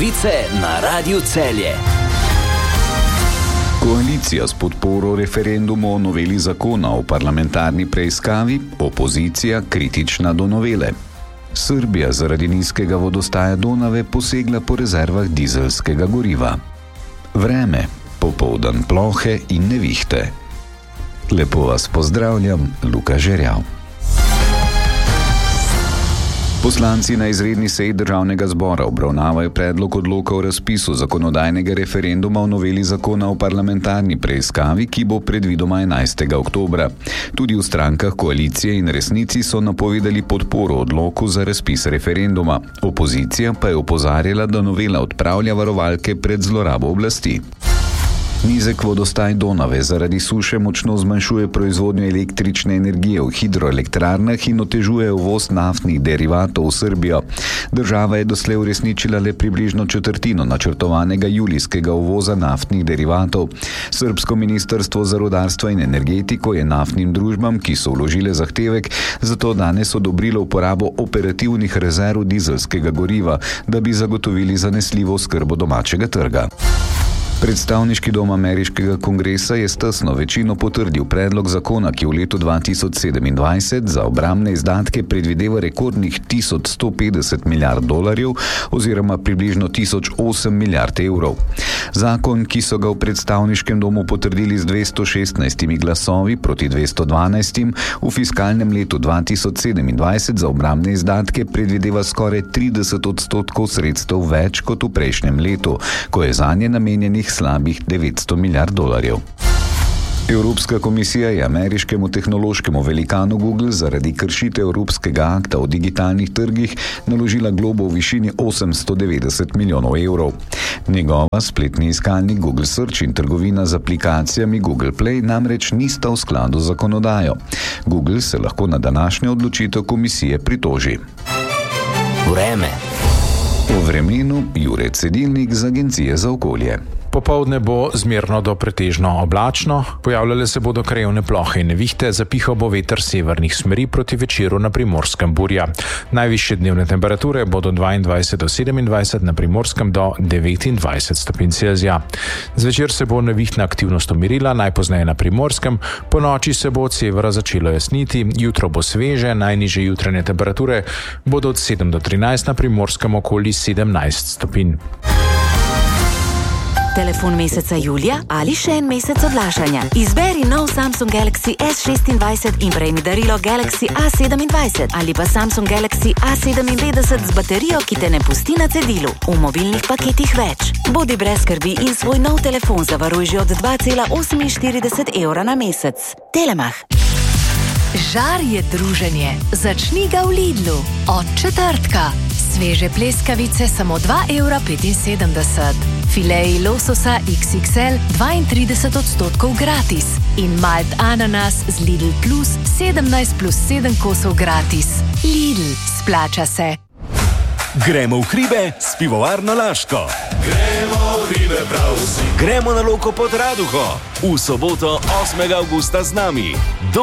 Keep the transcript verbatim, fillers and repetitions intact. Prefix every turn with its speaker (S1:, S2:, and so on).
S1: Novice na Radiu Celje.
S2: Koalicija s podporo referendumu o noveli zakona o parlamentarni preiskavi, opozicija kritična do novele. Srbija zaradi nizkega vodostaja Donave posegla po rezervah dizelskega goriva. Vreme, popoldan plohe in nevihte. Lepo vas pozdravljam, Luka Žerjav. Poslanci na izredni seji Državnega zbora obravnavajo predlog odloka o razpisu zakonodajnega referenduma o noveli zakona o parlamentarni preiskavi, ki bo predvidoma enajstega oktobra. Tudi v strankah koalicije in Resnici so napovedali podporo odloku za razpis referenduma. Opozicija pa je opozarjala, da novela odpravlja varovalke pred zlorabo oblasti. Nizek vodostaj Donave zaradi suše močno zmanjšuje proizvodnjo električne energije v hidroelektrarnah in otežuje uvoz naftnih derivatov v Srbijo. Država je doslej uresničila le približno četrtino načrtovanega julijskega uvoza naftnih derivatov. Srbsko ministrstvo za rudarstvo in energetiko je naftnim družbam, ki so vložile zahtevek, zato danes odobrilo uporabo operativnih rezerv dizelskega goriva, da bi zagotovili zanesljivo oskrbo domačega trga. Predstavniški dom ameriškega kongresa je s tesno večino potrdil predlog zakona, ki v letu dva tisoč sedemindvajset za obrambne izdatke predvideva rekordnih tisoč sto petdeset milijard dolarjev oziroma približno tisoč osem milijard evrov. Zakon, ki so ga v predstavniškem domu potrdili z dvesto šestnajstimi glasovi proti dvesto dvanajstim, v fiskalnem letu dva tisoč sedemindvajset za obrambne izdatke predvideva skoraj trideset odstotkov sredstev več kot v prejšnjem letu, ko je zanje namenjenih slabih devetsto milijard dolarjev. Evropska komisija je ameriškemu tehnološkemu velikanu Google zaradi kršitev Evropskega akta o digitalnih trgih naložila globo v višini osemsto devetdeset milijonov evrov. Njegova spletni iskalnik Google Search in trgovina z aplikacijami Google Play namreč nista v skladu z zakonodajo. Google se lahko na današnjo odločitev komisije pritoži.
S1: Vreme.
S2: Po vremenu Jure Cedilnik z Agencije za okolje.
S3: Popoldne bo zmerno do pretežno oblačno, pojavljale se bodo krajevne plohe in nevihte, zapihal bo veter severnih smeri, proti večeru na Primorskem burja. Najvišje dnevne temperature bodo dvaindvajset do sedemindvajset, na Primorskem do devetindvajset stopinj Celzija. Zvečer se bo nevihtna aktivnost umirila, najpozneje na Primorskem, po noči se bo od severa začelo jasniti, jutro bo sveže, najnižje jutranje temperature bodo od sedem do trinajst, na Primorskem okoli sedemnajst stopinj.
S4: Telefon meseca julija ali še en mesec odlašanja. Izberi nov Samsung Galaxy S šestindvajset in prejmi darilo Galaxy A sedemindvajset ali pa Samsung Galaxy A sedeminpetdeset z baterijo, ki te ne pusti na cedilu. V mobilnih paketih več. Bodi brez skrbi in svoj nov telefon zavaruj že od dva cela oseminštirideset evra na mesec. Telemach.
S5: Žar je druženje. Začni ga v Lidlu. Od četrtka. Sveže pleskavice samo dva evra petinsedemdeset. Fileji lososa iks iks el dvaintrideset odstotkov gratis. In malt ananas z Lidl Plus sedemnajst plus sedem kosov gratis. Lidl, splača se.
S6: Gremo v hribe s pivovarno Laško. Gremo v hribe prav vsi. Gremo na Loko pod Raduho. V soboto osmega avgusta z nami.